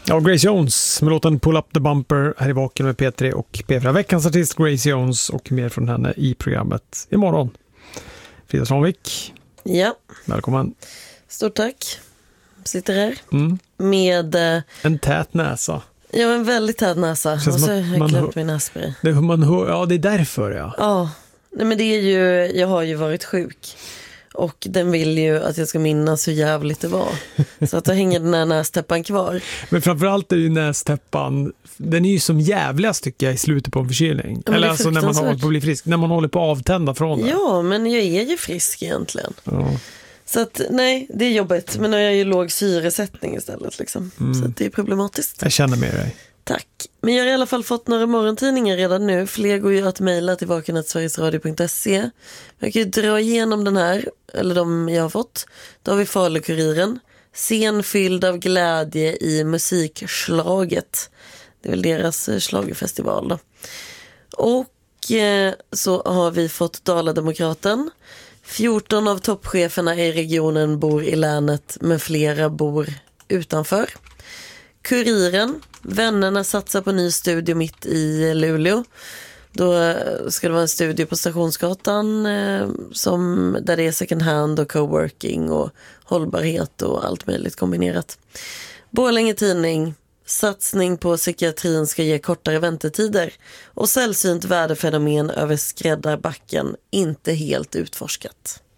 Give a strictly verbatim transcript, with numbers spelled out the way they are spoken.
Ja, Grace Jones med låten Pull Up the Bumper här i Vaken med P tre och P fyra. Veckans artist Grace Jones och mer från henne i programmet imorgon. Frida Svanvik. Ja. Välkommen. Stort tack. Sitter här mm. med... Eh, en tät näsa. Ja, en väldigt tät näsa. Och så har jag glömt min nässpray. Det, man hör, ja, det är därför, ja. Ja, nej, men det är ju... Jag har ju varit sjuk. Och den vill ju att jag ska minnas hur jävligt det var. Så att då hänger den här nästäppan kvar. Men framförallt är ju nästäppan, den är ju som jävligast tycker jag i slutet på en förkylning. Ja, eller alltså när man håller på att bli frisk. När man håller på att avtända från det. Ja, men jag är ju frisk egentligen. Ja. Så att nej, det är jobbigt. Men nu har jag ju låg syresättning istället liksom. Mm. Så att det är problematiskt. Jag känner med dig. Tack. Men jag har i alla fall fått några morgontidningar redan nu. Fler går ju att mejla till vaken snabel-a sverigesradio punkt se. Jag kan ju dra igenom den här, eller de jag har fått. Då har vi Falukuriren. Scen fylld av glädje i musikslaget. Det är väl deras schlagerfestival då. Och eh, så har vi fått Dala-Demokraten. fjorton av toppcheferna i regionen bor i länet, men flera bor utanför. Kuriren, vännerna satsar på ny studio mitt i Luleå. Då ska det vara en studio på Stationsgatan eh, som, där det är second hand och coworking och hållbarhet och allt möjligt kombinerat. Borlänge Tidning, satsning på psykiatrin ska ge kortare väntetider och sällsynt värdefenomen över skräddarbacken inte helt utforskat.